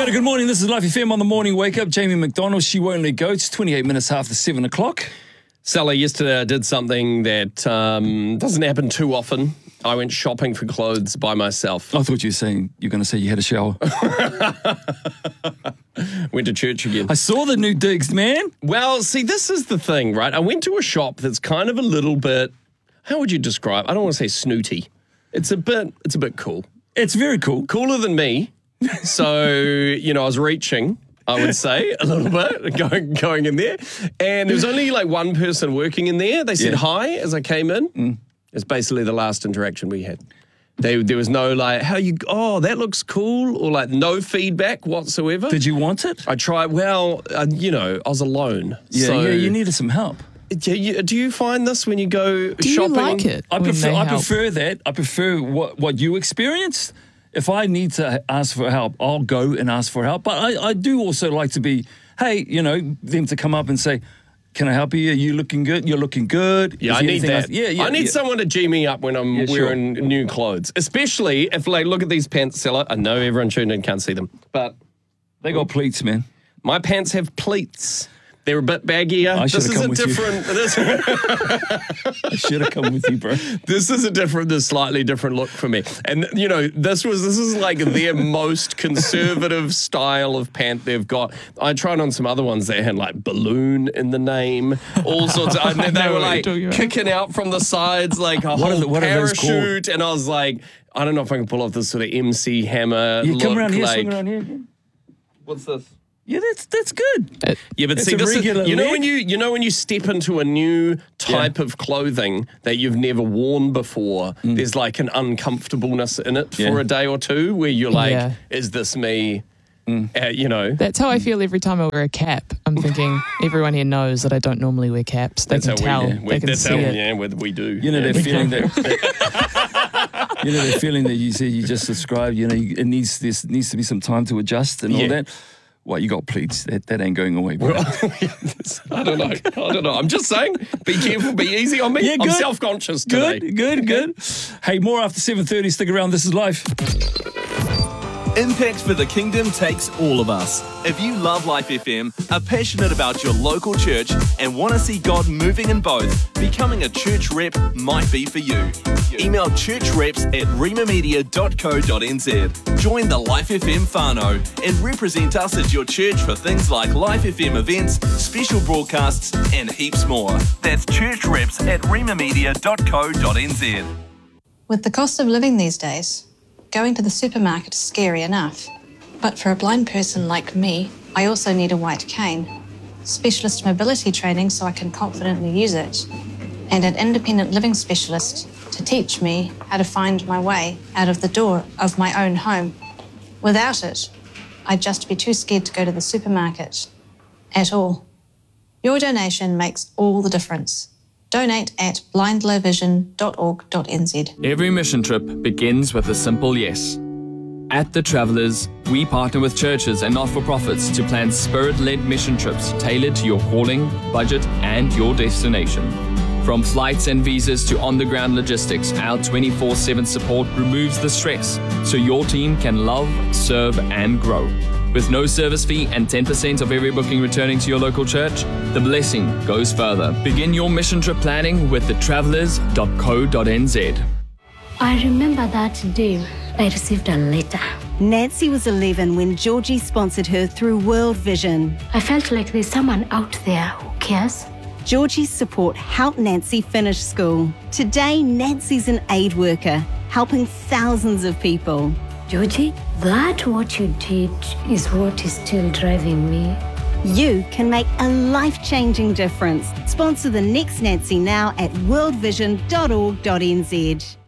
Kia ora, good morning. This is Life FM on the morning wake up. Jamie McDonald, she won't let go. It's 28 minutes after 7 o'clock. Sally, yesterday I did something that doesn't happen too often. I went shopping for clothes by myself. I thought you were going to say you had a shower. Went to church again. I saw the new digs, man. Well, see, this is the thing, right? I went to a shop that's kind of a little bit, how would you describe? I don't want to say snooty. It's a bit cool. It's very cool. Cooler than me. So, I was reaching, I would say, a little bit, going in there. And there was only like one person working in there. They said hi as I came in. It's basically the last interaction we had. There was no like, that looks cool, or like no feedback whatsoever. Did you want it? I tried. Well, I was alone. Yeah, you needed some help. Do you find this when you go shopping? Do you like it? I prefer that. I prefer what you experienced. If I need to ask for help, I'll go and ask for help. But I do also like to be, them to come up and say, can I help you? Are you looking good? You're looking good. Yeah, I need that. I need someone to G me up when I'm wearing new clothes. Especially if, look at these pants, Stella. I know everyone tuned in can't see them, but they got pleats, man. My pants have pleats. They're a bit baggier. I should have come with you. I should have come with you, bro. This is a slightly different look for me. And, this is like their most conservative style of pant they've got. I tried on some other ones that had like balloon in the name, all sorts of, and they were like kicking out from the sides like a whole parachute. And I was like, I don't know if I can pull off this sort of MC Hammer look. Come around here, swing around here again. What's this? Yeah, that's good. Yeah, but see, this is, when you step into a new type of clothing that you've never worn before, there's like an uncomfortableness in it for a day or two where you're like, is this me? That's how I feel every time I wear a cap. I'm thinking everyone here knows that I don't normally wear caps. They can tell. They can see it. Yeah, we do. That feeling that that feeling that you just described. It needs to be some time to adjust and all that. Well, you got pleats. That ain't going away, bro. I don't know. I'm just saying, be careful, be easy on me. Yeah, I'm self-conscious today. Good. Hey, more after 7:30. Stick around. This is Life. Impact for the Kingdom takes all of us. If you love Life FM, are passionate about your local church, and want to see God moving in both, becoming a church rep might be for you. Email churchreps@rimamedia.co.nz. Join the Life FM whānau and represent us at your church for things like Life FM events, special broadcasts, and heaps more. That's churchreps@rimamedia.co.nz. With the cost of living these days, going to the supermarket is scary enough. But for a blind person like me, I also need a white cane, specialist mobility training so I can confidently use it, and an independent living specialist to teach me how to find my way out of the door of my own home. Without it, I'd just be too scared to go to the supermarket at all. Your donation makes all the difference. Donate at blindlowvision.org.nz. Every mission trip begins with a simple yes. At The Travellers, we partner with churches and not-for-profits to plan spirit-led mission trips tailored to your calling, budget, and your destination. From flights and visas to on-the-ground logistics, our 24/7 support removes the stress so your team can love, serve, and grow. With no service fee and 10% of every booking returning to your local church, the blessing goes further. Begin your mission trip planning with thetravellers.co.nz. I remember that day I received a letter. Nancy was 11 when Georgie sponsored her through World Vision. I felt like there's someone out there who cares. Georgie's support helped Nancy finish school. Today, Nancy's an aid worker, helping thousands of people. Georgie, that what you did is what is still driving me. You can make a life-changing difference. Sponsor the next Nancy now at worldvision.org.nz.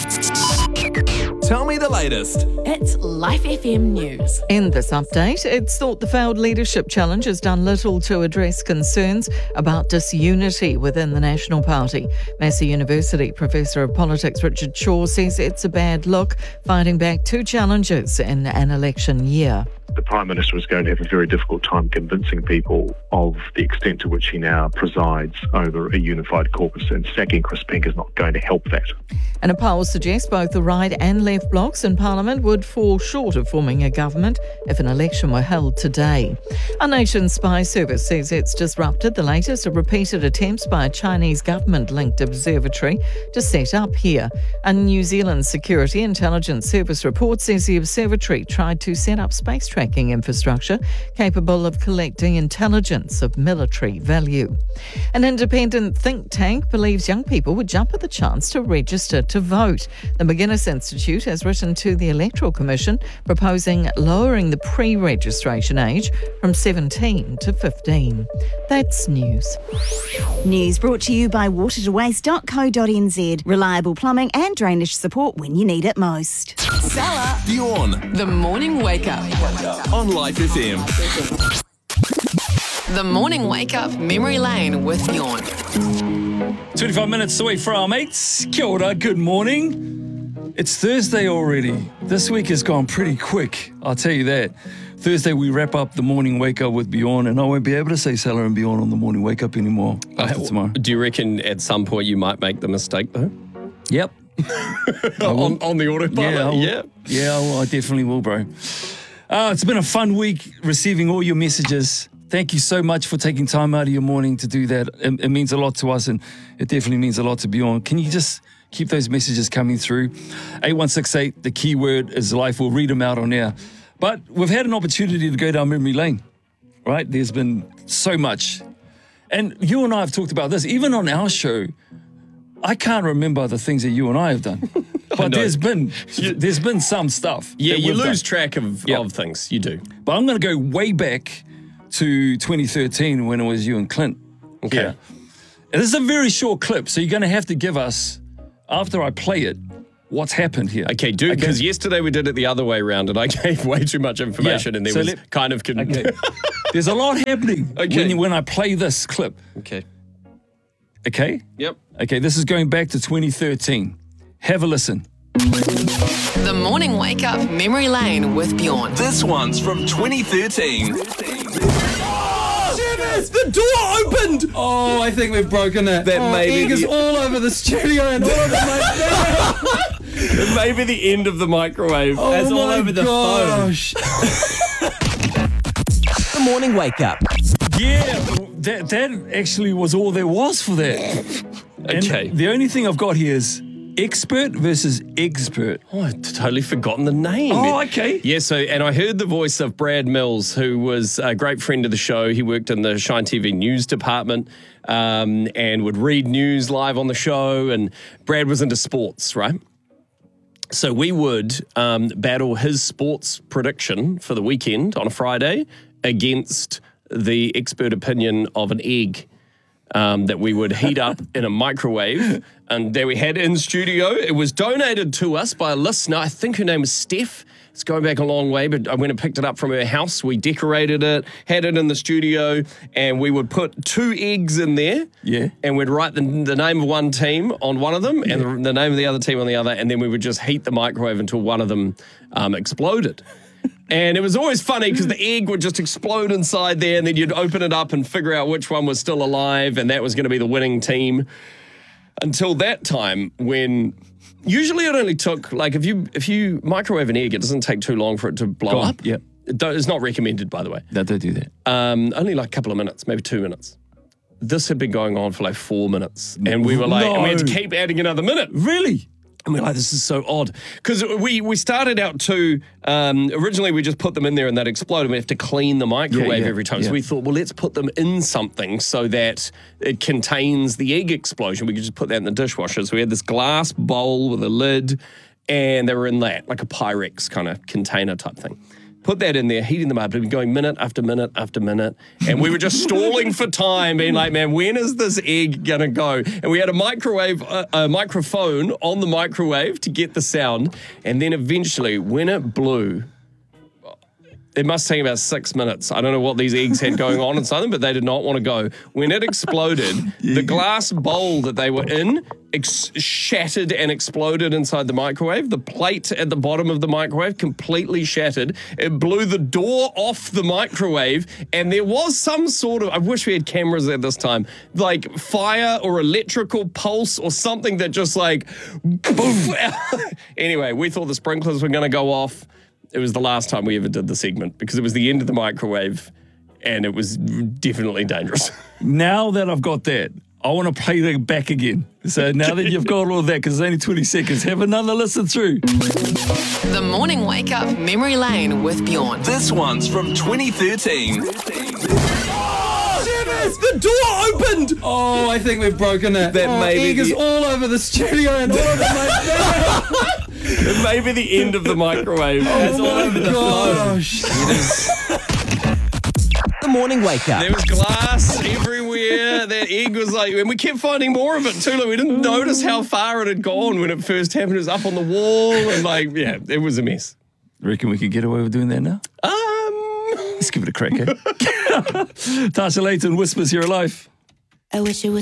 Tell me the latest. It's Life FM News. In this update, it's thought the failed leadership challenge has done little to address concerns about disunity within the National Party. Massey University Professor of Politics Richard Shaw says it's a bad look, fighting back two challenges in an election year. The Prime Minister is going to have a very difficult time convincing people of the extent to which he now presides over a unified caucus, and sacking Chris Pink is not going to help that. And a poll suggests both the right and left blocs in Parliament would would fall short of forming a government if an election were held today. Our nation's spy service says it's disrupted the latest of repeated attempts by a Chinese government-linked observatory to set up here. A New Zealand Security Intelligence Service report says the observatory tried to set up space tracking infrastructure capable of collecting intelligence of military value. An independent think tank believes young people would jump at the chance to register to vote. The McGuinness Institute has written to the Electoral Commission proposing lowering the pre-registration age from 17 to 15. That's news. News brought to you by watertowaste.co.nz. Reliable plumbing and drainage support when you need it most. Salah, Bjorn, The Morning Wake Up. on Life FM. The Morning Wake Up Memory Lane with Bjorn. 25 minutes away from our mates. Kia ora, good morning. It's Thursday already. This week has gone pretty quick, I'll tell you that. Thursday we wrap up the Morning Wake Up with Bjorn, and I won't be able to say Salah and Bjorn on the Morning Wake Up anymore after tomorrow. Do you reckon at some point you might make the mistake though? Yep. on the autopilot? Yeah, I definitely will, bro. It's been a fun week receiving all your messages. Thank you so much for taking time out of your morning to do that. It means a lot to us, and it definitely means a lot to Bjorn. Can you just keep those messages coming through? 8168, the keyword is life. We'll read them out on air. But we've had an opportunity to go down memory lane, right? There's been so much. And you and I have talked about this. Even on our show, I can't remember the things that you and I have done. But there's been some stuff. Yeah, you lose track of things. You do. But I'm going to go way back to 2013 when it was you and Clint. Okay. Yeah. And this is a very short clip, so you're going to have to give us, after I play it, what's happened here. Okay, dude, because yesterday we did it the other way around and I gave way too much information and there was kind of... Okay. There's a lot happening when I play this clip. Okay. Okay? Yep. Okay, this is going back to 2013. Have a listen. The Morning Wake Up Memory Lane with Bjorn. This one's from 2013. The door opened! Oh, I think we've broken it. Egg is all over the studio and all over my phone. It may be the end of the microwave. Oh, It's my all over the gosh. The Morning Wake Up. Yeah, that actually was all there was for that. Okay. And the only thing I've got here is expert versus expert. Oh, I'd totally forgotten the name. Oh, okay. Yeah, and I heard the voice of Brad Mills, who was a great friend of the show. He worked in the Shine TV news department and would read news live on the show. And Brad was into sports, right? So we would battle his sports prediction for the weekend on a Friday against the expert opinion of an egg that we would heat up in a microwave. And there we had in studio. It was donated to us by a listener. I think her name was Steph. It's going back a long way, but I went and picked it up from her house. We decorated it, had it in the studio, and we would put 2 eggs in there. Yeah. And we'd write the name of one team on one of them and the name of the other team on the other, and then we would just heat the microwave until one of them exploded. And it was always funny because the egg would just explode inside there, and then you'd open it up and figure out which one was still alive, and that was going to be the winning team. Until that time when usually it only took, like if you microwave an egg, it doesn't take too long for it to blow up. Yeah. It's not recommended, by the way. No, don't do that. Only like a couple of minutes, maybe 2 minutes. This had been going on for like 4 minutes. And we were like, and we had to keep adding another minute. Really? And we're like, this is so odd. Because we started out to, originally we just put them in there and they'd explode and we have to clean the microwave every time. So we thought, well, let's put them in something so that it contains the egg explosion. We could just put that in the dishwasher. So we had this glass bowl with a lid and they were in that, like a Pyrex kind of container type thing. Put that in there, heating them up, and going minute after minute after minute. And we were just stalling for time, being like, man, when is this egg going to go? And we had a microphone on the microwave to get the sound. And then eventually, when it blew, It must take about 6 minutes. I don't know what these eggs had going on inside them, but they did not want to go. When it exploded, the glass bowl that they were in shattered and exploded inside the microwave. The plate at the bottom of the microwave completely shattered. It blew the door off the microwave, and there was some sort of, I wish we had cameras at this time, like fire or electrical pulse or something that just like, boom. Anyway, we thought the sprinklers were going to go off. It was the last time we ever did the segment because it was the end of the microwave and it was definitely dangerous. Now that I've got that, I want to play that back again. So now that you've got all of that, because it's only 20 seconds, have another listen through. The Morning Wake Up Memory Lane with Bjorn. This one's from 2013. The door opened! Oh, I think we've broken it. Egg is all over the studio and all over my face. It may be the end of the microwave. It's all over the floor. The Morning Wake Up. There was glass everywhere. That egg was like, and we kept finding more of it too. Like, we didn't notice how far it had gone when it first happened. It was up on the wall and like, yeah, it was a mess. Reckon we could get away with doing that now? Let's give it a crack, eh? Tasha Layton, Whispers, You're Alive. I wish it was